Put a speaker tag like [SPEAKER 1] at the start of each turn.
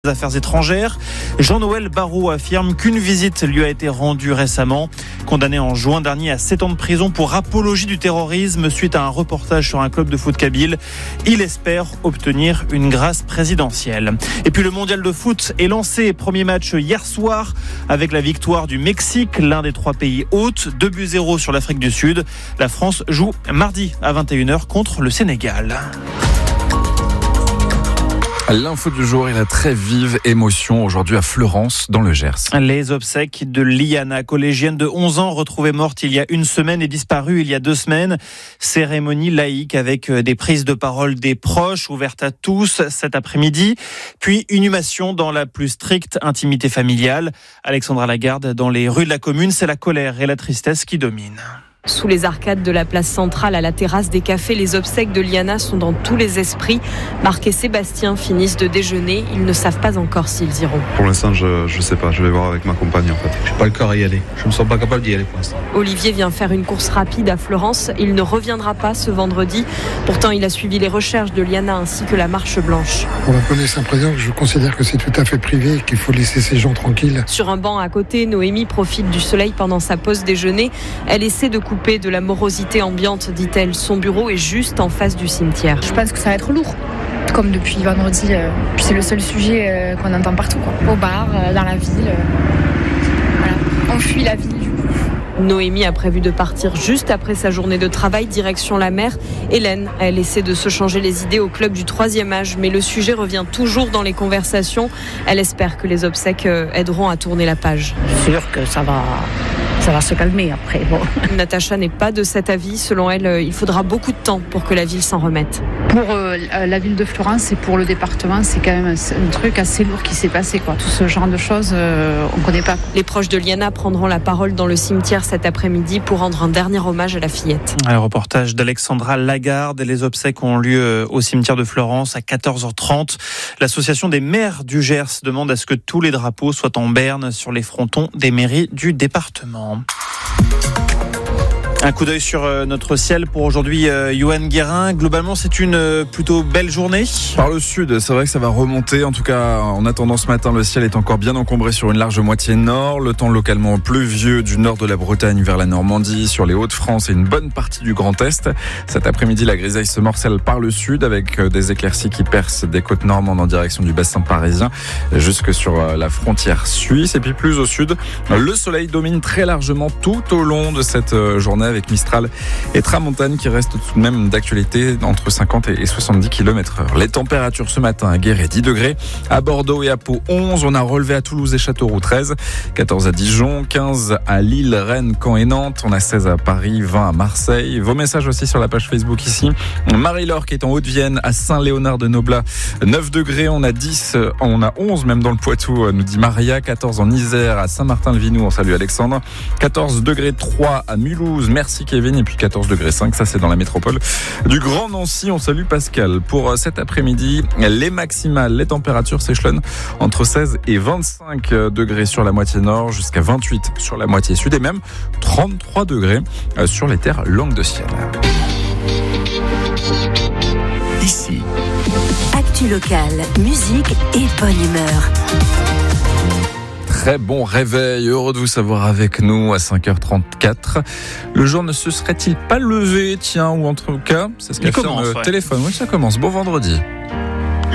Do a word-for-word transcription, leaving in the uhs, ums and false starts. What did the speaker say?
[SPEAKER 1] des Affaires étrangères. Jean-Noël Barrot affirme qu'une visite lui a été rendue récemment. Condamné en juin dernier à sept ans de prison pour apologie du terrorisme suite à un reportage sur un club de foot kabyle, il espère obtenir une grâce présidentielle. Et puis le mondial de foot est lancé. Premier match hier soir avec la victoire du Mexique, l'un des trois pays hôtes, deux buts zéro sur l'Afrique du Sud. La France joue mardi à vingt et une heures contre le Sénégal.
[SPEAKER 2] L'info du jour et la très vive émotion aujourd'hui à Fleurance, dans le Gers.
[SPEAKER 1] Les obsèques de Liana, collégienne de onze ans, retrouvée morte il y a une semaine et disparue il y a deux semaines. Cérémonie laïque avec des prises de parole des proches ouvertes à tous cet après-midi. Puis inhumation dans la plus stricte intimité familiale. Alexandra Lagarde, dans les rues de la commune, c'est la colère et la tristesse qui dominent.
[SPEAKER 3] Sous les arcades de la place centrale à la terrasse des cafés, les obsèques de Liana sont dans tous les esprits. Marc et Sébastien finissent de déjeuner. Ils ne savent pas encore s'ils iront.
[SPEAKER 4] Pour l'instant, je ne sais pas. Je vais voir avec ma compagne en fait.
[SPEAKER 5] Je n'ai pas le cœur à y aller. Je ne me sens pas capable d'y aller pour l'instant.
[SPEAKER 3] Olivier vient faire une course rapide à Fleurance. Il ne reviendra pas ce vendredi. Pourtant, il a suivi les recherches de Liana ainsi que la marche blanche.
[SPEAKER 6] Pour la police impressionnante, je considère que c'est tout à fait privé et qu'il faut laisser ces gens tranquilles.
[SPEAKER 3] Sur un banc à côté, Noémie profite du soleil pendant sa pause déjeuner. Elle essaie de couper de la morosité ambiante, dit-elle. Son bureau est juste en face du cimetière.
[SPEAKER 7] Je pense que ça va être lourd, comme depuis vendredi. Euh, puis c'est le seul sujet euh, qu'on entend partout, quoi. Au bar, euh, dans la ville. Euh, voilà. On fuit la ville, du coup.
[SPEAKER 3] Noémie a prévu de partir juste après sa journée de travail, direction la mer. Hélène, elle essaie de se changer les idées au club du troisième âge, mais le sujet revient toujours dans les conversations. Elle espère que les obsèques aideront à tourner la page.
[SPEAKER 8] C'est sûr que ça va... Ça va se calmer après. Bon.
[SPEAKER 3] Natacha n'est pas de cet avis. Selon elle, il faudra beaucoup de temps pour que la ville s'en remette.
[SPEAKER 9] Pour euh, la ville de Fleurance et pour le département, c'est quand même un truc assez lourd qui s'est passé, quoi. Tout ce genre de choses, euh, on ne connaît pas.
[SPEAKER 3] Les proches de Liana prendront la parole dans le cimetière cet après-midi pour rendre un dernier hommage à la fillette.
[SPEAKER 1] Un reportage d'Alexandra Lagarde. Les obsèques ont lieu au cimetière de Fleurance à quatorze heures trente. L'association des maires du Gers demande à ce que tous les drapeaux soient en berne sur les frontons des mairies du département. Un coup d'œil sur notre ciel pour aujourd'hui, Yoann Guérin. Globalement, c'est une plutôt belle journée.
[SPEAKER 2] Par le sud, c'est vrai que ça va remonter. En tout cas, en attendant ce matin, le ciel est encore bien encombré sur une large moitié nord. Le temps localement pluvieux du nord de la Bretagne vers la Normandie, sur les Hauts-de-France et une bonne partie du Grand Est. Cet après-midi, la grisaille se morcelle par le sud avec des éclaircies qui percent des côtes normandes en direction du bassin parisien jusque sur la frontière suisse. Et puis plus au sud, le soleil domine très largement tout au long de cette journée, avec Mistral et Tramontane qui restent tout de même d'actualité entre cinquante et soixante-dix kilomètres heure. Les températures ce matin à Guéret dix degrés, à Bordeaux et à Pau onze, on a relevé à Toulouse et Châteauroux treize, quatorze à Dijon, quinze à Lille, Rennes, Caen et Nantes, on a seize à Paris, vingt à Marseille. Vos messages aussi sur la page Facebook ici. Marie-Laure qui est en Haute-Vienne à Saint-Léonard-de-Noblat, neuf degrés, on a dix, on a onze même dans le Poitou, nous dit Maria, quatorze en Isère à Saint-Martin-le-Vinou, on salue Alexandre, quatorze degrés trois à Mulhouse, merci Kevin, et puis quatorze degrés cinq, ça c'est dans la métropole du Grand Nancy. On salue Pascal. Pour cet après-midi, les maximales, les températures s'échelonnent entre seize et vingt-cinq degrés sur la moitié nord, jusqu'à vingt-huit sur la moitié sud et même trente-trois degrés sur les terres languedociennes.
[SPEAKER 10] Ici, actu locale, musique et bonne humeur.
[SPEAKER 2] Très bon réveil, heureux de vous savoir avec nous à cinq heures trente-quatre. Le jour ne se serait-il pas levé, tiens, ou en tout cas, c'est ce qu'a fait le
[SPEAKER 1] ouais.
[SPEAKER 2] téléphone. Oui, ça commence. Bon vendredi.